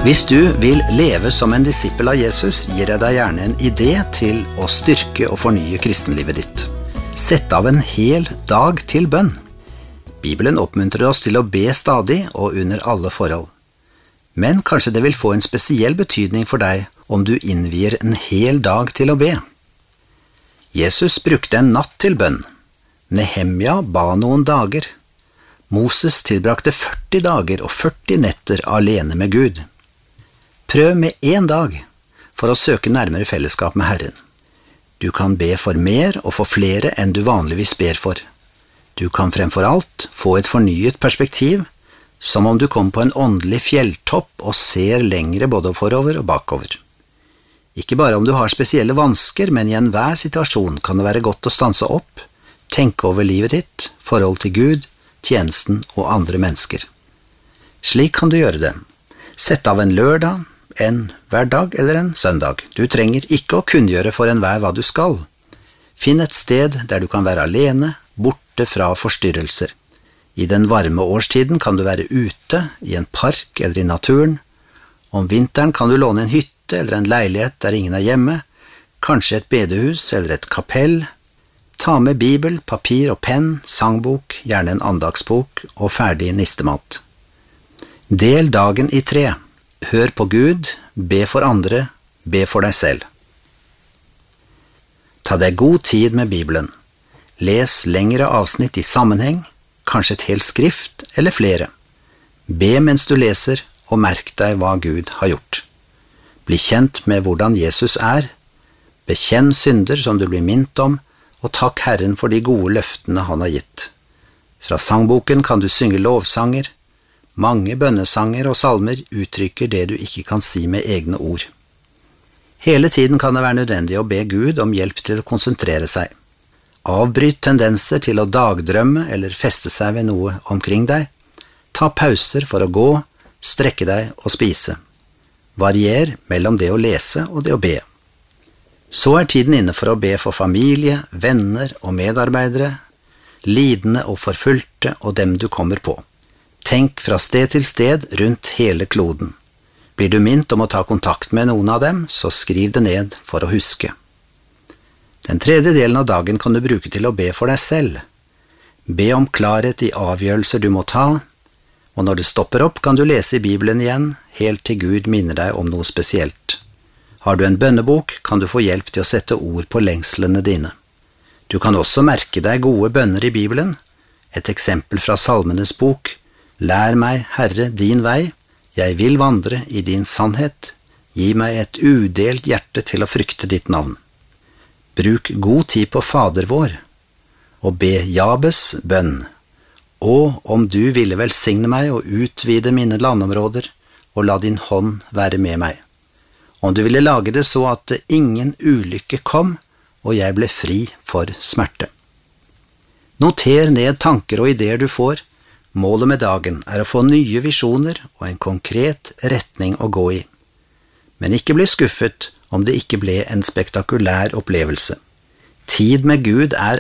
Hvis du vil leve som en disippel av Jesus, gir jeg deg gjerne en idé til å styrke og fornye kristenlivet ditt. Sett av en hel dag til bønn. Bibelen oppmuntrer oss til å be stadig og under alle forhold. Men kanskje det vil få en spesiell betydning for deg om du innvier en hel dag til å be. Jesus brukte en natt til bønn. Nehemja ba noen dager. Moses tilbrakte 40 dager og 40 netter alene med Gud. Prøv med en dag for å søke nærmere fellesskap med Herren. Du kan be for mer og for flere enn du vanligvis ber for. Du kan fremfor alt få et fornyet perspektiv, som om du kom på en åndelig fjelltopp og ser lengre både forover og bakover. Ikke bare om du har spesielle vansker, men i enhver situasjon kan det være godt å stanse opp, tenke over livet ditt, forhold til Gud, tjenesten og andre mennesker. Slik kan du gjøre det. Sett av en lørdag, en hverdag eller en søndag. Du trenger ikke å kunngjøre for enhver hva du skal. Finn et sted der du kan være alene, borte fra forstyrrelser. I den varme årstiden kan du være ute, i en park eller i naturen. Om vinteren kan du låne en hytte eller en leilighet der ingen er hjemme, kanskje et bedehus eller et kapell. Ta med bibel, papir og penn, sangbok, gjerne en andagsbok og ferdig nistemat. Del dagen i 3. Hør på Gud, be for andre, be for deg selv. Ta deg god tid med Bibelen. Les lengre avsnitt i sammenheng, kanskje et helt skrift eller flere. Be mens du leser, og merk deg hva Gud har gjort. Bli kjent med hvordan Jesus er. Bekjenn synder som du blir minnet om, og takk Herren for de gode løftene han har gitt. Fra sangboken kan du synge lovsanger. Mange bønnesanger og salmer uttrykker det du ikke kan si med egne ord. Hele tiden kan det være nødvendig å be Gud om hjelp til å konsentrere seg. Avbryt tendenser til å dagdrømme eller feste seg ved noe omkring deg. Ta pauser for å gå, strekke deg og spise. Varier mellom det å lese og det å be. Så er tiden inne for å be for familie, venner og medarbeidere, lidende og forfulgte og dem du kommer på. Tenk fra sted til sted rundt hele kloden. Blir du minnet om å ta kontakt med noen av dem, så skriv det ned for å huske. Den tredje delen av dagen kan du bruke til å be for deg selv. Be om klarhet i avgjørelser du må ta, og når du stopper opp kan du lese i Bibelen igjen, helt til Gud minner deg om noe spesielt. Har du en bønnebok, kan du få hjelp til å sette ord på lengslene dine. Du kan også merke deg gode bønner i Bibelen. Et eksempel fra Salmenes bok: Lær meg, Herre, din vei, jeg vil vandre i din sannhet, gi meg et udelt hjerte til å frykte ditt navn. Bruk god tid på Fader vår, og be Jabes bønn. Og om du ville velsigne meg og utvide mine landområder, og la din hånd være med meg. Om du ville lage det så at ingen ulykke kom, og jeg ble fri for smerte. Noter ned tanker og ideer du får. Målet med dagen er å få nye visjoner og en konkret retning å gå i. Men ikke bli skuffet om det ikke ble en spektakulær opplevelse. Tid med Gud er